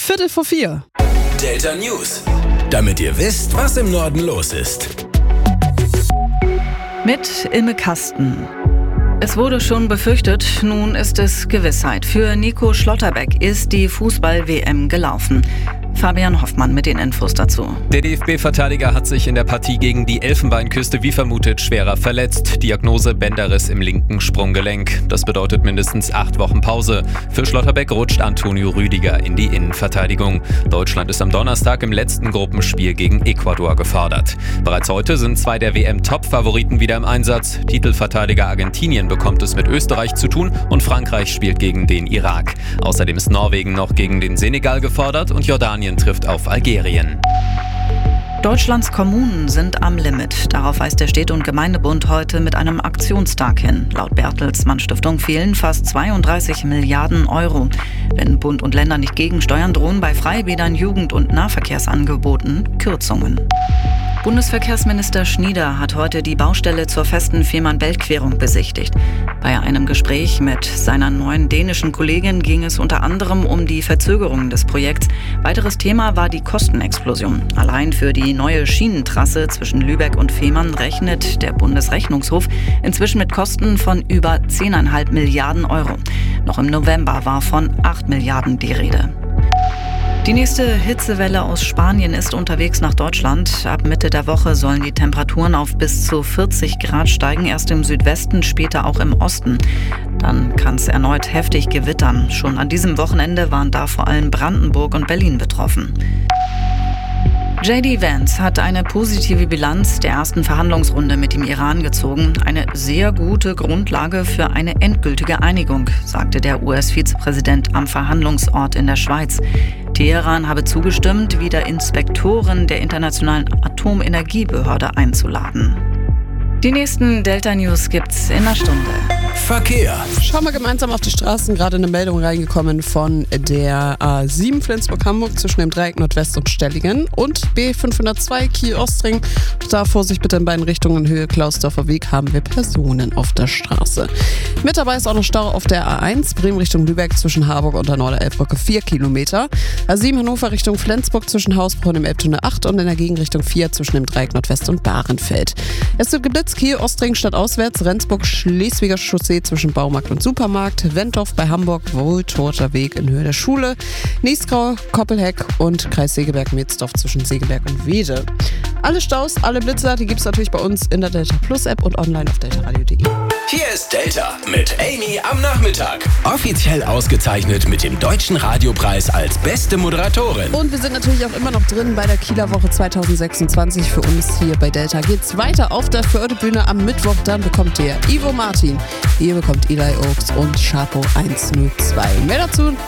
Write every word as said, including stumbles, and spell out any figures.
Viertel vor vier. Delta News. Damit ihr wisst, was im Norden los ist. Mit Ilme Kasten. Es wurde schon befürchtet, nun ist es Gewissheit. Für Nico Schlotterbeck ist die Fußball-W M gelaufen. Fabian Hoffmann mit den Infos dazu. Der D F B-Verteidiger hat sich in der Partie gegen die Elfenbeinküste wie vermutet schwerer verletzt. Diagnose Bänderriss im linken Sprunggelenk. Das bedeutet mindestens acht Wochen Pause. Für Schlotterbeck rutscht Antonio Rüdiger in die Innenverteidigung. Deutschland ist am Donnerstag im letzten Gruppenspiel gegen Ecuador gefordert. Bereits heute sind zwei der W M-Top-Favoriten wieder im Einsatz. Titelverteidiger Argentinien bekommt es mit Österreich zu tun und Frankreich spielt gegen den Irak. Außerdem ist Norwegen noch gegen den Senegal gefordert und Jordanien trifft auf Algerien. Deutschlands Kommunen sind am Limit. Darauf weist der Städte- und Gemeindebund heute mit einem Aktionstag hin. Laut Bertelsmann Stiftung fehlen fast zweiunddreißig Milliarden Euro. Wenn Bund und Länder nicht gegensteuern, drohen bei Freibädern, Jugend- und Nahverkehrsangeboten Kürzungen. Bundesverkehrsminister Schnieder hat heute die Baustelle zur festen Fehmarn-Belt-Querung besichtigt. Bei einem Gespräch mit seiner neuen dänischen Kollegin ging es unter anderem um die Verzögerungen des Projekts. Weiteres Thema war die Kostenexplosion. Allein für die neue Schienentrasse zwischen Lübeck und Fehmarn rechnet der Bundesrechnungshof inzwischen mit Kosten von über zehn Komma fünf Milliarden Euro. Noch im November war von acht Milliarden die Rede. Die nächste Hitzewelle aus Spanien ist unterwegs nach Deutschland. Ab Mitte der Woche sollen die Temperaturen auf bis zu vierzig Grad steigen, erst im Südwesten, später auch im Osten. Dann kann es erneut heftig gewittern. Schon an diesem Wochenende waren da vor allem Brandenburg und Berlin betroffen. J D Vance hat eine positive Bilanz der ersten Verhandlungsrunde mit dem Iran gezogen. Eine sehr gute Grundlage für eine endgültige Einigung, sagte der U S-Vizepräsident am Verhandlungsort in der Schweiz. Teheran habe zugestimmt, wieder Inspektoren der Internationalen Atomenergiebehörde einzuladen. Die nächsten Delta News gibt's in einer Stunde. Verkehr. Schauen wir gemeinsam auf die Straßen. Gerade eine Meldung reingekommen von der A sieben Flensburg-Hamburg zwischen dem Dreieck Nordwest und Stellingen und B fünfhundertzwei Kiel-Ostring. Da Vorsicht bitte in beiden Richtungen. Höhe Klausdorfer Weg haben wir Personen auf der Straße. Mit dabei ist auch noch Stau auf der A eins Bremen Richtung Lübeck zwischen Harburg und der Norderelbbrücke vier Kilometer. A sieben Hannover Richtung Flensburg zwischen Hausbronn im Elbtunnel acht und in der Gegenrichtung vier zwischen dem Dreieck Nordwest und Bahrenfeld. Es wird geblitzt. Kiel-Ostring stadtauswärts, Rendsburg Schleswiger Chaussee zwischen Baumarkt und Supermarkt, Wentorf bei Hamburg, Wohltorter Weg in Höhe der Schule, Niesgrau, Koppelheck und Kreis Segeberg-Metzdorf zwischen Segeberg und Wede. Alle Staus, alle Blitzer, die gibt es natürlich bei uns in der Delta Plus App und online auf deltaradio punkt de. Hier ist Delta mit Amy am Nachmittag. Offiziell ausgezeichnet mit dem Deutschen Radiopreis als beste Moderatorin. Und wir sind natürlich auch immer noch drin bei der Kieler Woche zwanzig sechsundzwanzig. Für uns hier bei Delta geht's weiter auf der Förderbühne am Mittwoch. Dann bekommt ihr Ivo Martin, ihr bekommt Eli Oaks und Chapo hundertzwei. Mehr dazu